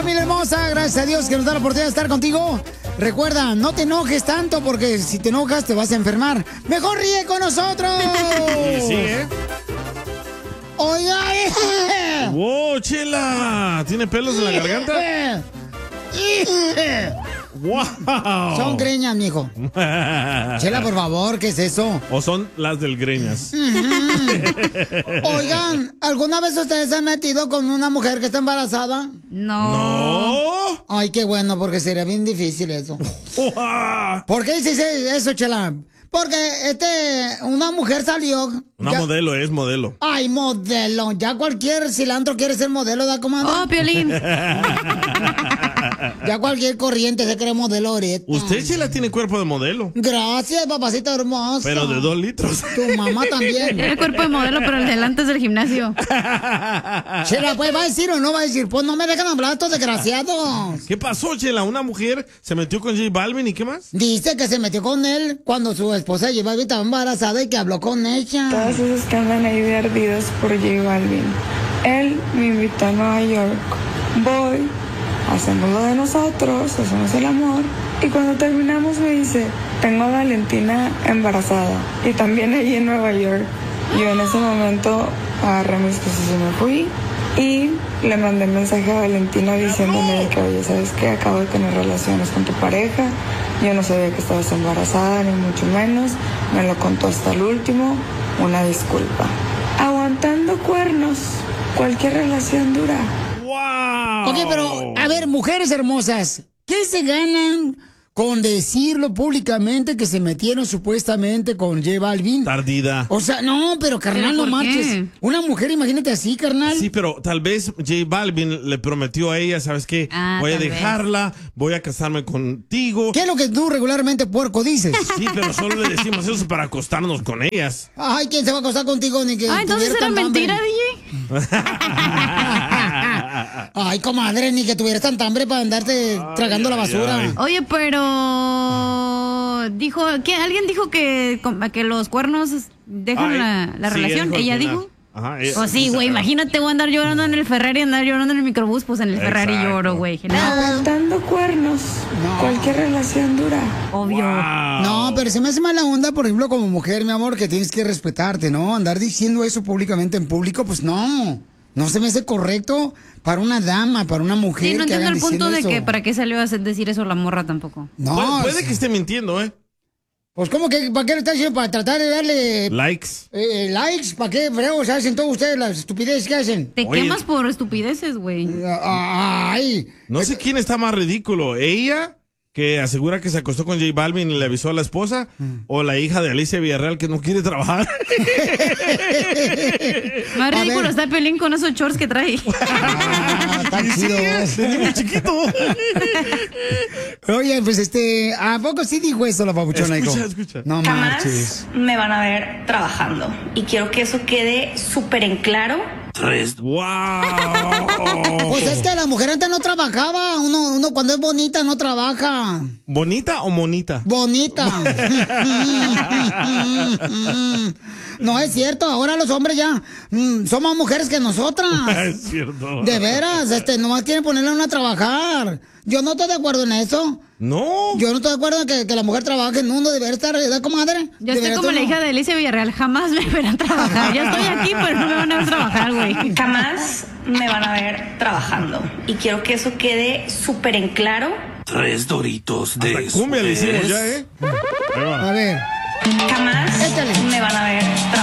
familia hermosa, gracias a Dios que nos da la oportunidad de estar contigo. Recuerda, no te enojes tanto porque si te enojas te vas a enfermar. ¡Mejor ríe con nosotros! Sí, ¿eh? ¡Oiga! ¡Wow, Chela! ¿Tiene pelos en la garganta? ¡Wow! Son greñas, mijo. Chela, por favor, ¿qué es eso? ¿O son las del greñas? Oigan, ¿alguna vez ustedes se han metido con una mujer que está embarazada? No. Ay, qué bueno, porque sería bien difícil eso. ¿Por qué dices eso, Chela? Porque una mujer salió. Una modelo, es modelo. Ay, modelo. Ya cualquier cilantro quiere ser modelo, ¿da, comadre? Oh, Piolín. Ya cualquier corriente se cree modelo ahorita. Usted, Chela, tiene cuerpo de modelo. Gracias, papacito hermoso. Pero de 2 litros. Tu mamá también. Tiene cuerpo de modelo, pero el delante es del gimnasio. Chela, pues, ¿va a decir o no va a decir? Pues no me dejan hablar estos desgraciados. ¿Qué pasó, Chela? ¿Una mujer se metió con J Balvin y qué más? Dice que se metió con él cuando su esposa J Balvin estaba embarazada y que habló con ella. Todos esos que andan ahí de ardidos por J Balvin. Él me invitó a Nueva York. Voy, hacemos lo de nosotros, hacemos el amor. Y cuando terminamos me dice, tengo a Valentina embarazada. Y también allí en Nueva York. Yo en ese momento agarré mis cosas y me fui. Y le mandé mensaje a Valentina diciéndole que, oye, ¿sabes qué? Acabo de tener relaciones con tu pareja. Yo no sabía que estabas embarazada, ni mucho menos. Me lo contó hasta el último. Una disculpa. Aguantando cuernos. Cualquier relación dura. ¡Wow! Ok, pero, a ver, mujeres hermosas, ¿qué se ganan con decirlo públicamente que se metieron supuestamente con J Balvin? Tardida. O sea, no, pero carnal, no marches. Una mujer, imagínate así, carnal. Sí, pero tal vez J Balvin le prometió a ella, ¿sabes qué? Voy a dejarla, voy a casarme contigo. ¿Qué es lo que tú regularmente, puerco, dices? Sí, pero solo le decimos eso para acostarnos con ellas. Ay, ¿quién se va a acostar contigo? Ni que entonces era mentira, DJ. Ay, comadre, ni que tuvieras tanta hambre para andarte tragando la basura. Oye, pero alguien dijo que los cuernos dejan la relación. ¿Ella dijo? Ajá, Pues sí, güey, imagínate, voy a andar llorando en el Ferrari, andar llorando en el microbús, pues en el Ferrari lloro, güey. Aguantando cuernos. Cualquier relación dura. Obvio. Wow. No, pero se me hace mala onda, por ejemplo, como mujer, mi amor, que tienes que respetarte, ¿no? Andar diciendo eso públicamente en público, pues no. No se me hace correcto para una dama, para una mujer. Sí, no que entiendo hagan el punto diciendo de eso. que para qué salió a decir eso la morra tampoco. No. Puede que esté mintiendo, ¿eh? Pues, ¿cómo que para qué lo está haciendo? Para tratar de darle likes. Likes, ¿para qué freos hacen todos ustedes las estupideces que hacen? Te quemas por estupideces, güey. Ay. No sé quién está más ridículo, ella, que asegura que se acostó con J Balvin y le avisó a la esposa, o la hija de Alicia Villarreal que no quiere trabajar. Más ridículo está Pelín con esos shorts que trae. Está chido. Muy chiquito. Oye, pues ¿a poco sí dijo eso la papuchona? Escucha. No Jamás marches. me van a ver trabajando. Y quiero que eso quede súper en claro. ¡Wow! Pues es que la mujer antes no trabajaba. Uno cuando es bonita no trabaja. ¿Bonita o monita? Bonita. No es cierto, ahora los hombres ya son más mujeres que nosotras. Es cierto. De veras, nomás quieren ponerle a una a trabajar. Yo no estoy de acuerdo en eso. No. Yo no estoy de acuerdo en que la mujer trabaje. Uno debería estar, ¿verdad, comadre? Yo estoy como la hija de Alicia Villarreal. Jamás me verán trabajar. Ya estoy aquí, pero no me van a ver trabajar, güey. Jamás me van a ver trabajando. Y quiero que eso quede súper en claro. 3 Doritos de Cumbia le hicimos ya, ¿eh? A ver. Jamás me van a ver trabajando.